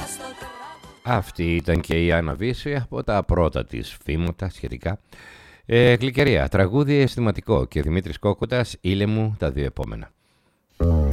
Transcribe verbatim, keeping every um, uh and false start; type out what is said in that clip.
Αυτή ήταν και η Άννα Βύση από τα πρώτα της φήματα σχετικά. Ε, Γλυκερία, τραγούδι αισθηματικό και Δημήτρης Κόκοτας, Ήλε μου τα δύο επόμενα.